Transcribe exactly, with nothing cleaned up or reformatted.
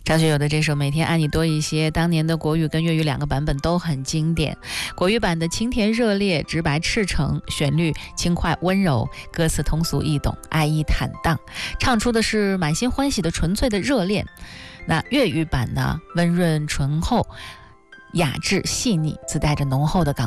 张学友的这首《每天爱你多一些》，当年的国语跟粤语两个版本都很经典。国语版的清甜热烈、直白赤诚，旋律轻快温柔，歌词通俗易懂，爱意坦荡，唱出的是满心欢喜的纯粹的热恋。那粤语版呢，温润醇厚，雅致细腻，自带着浓厚的港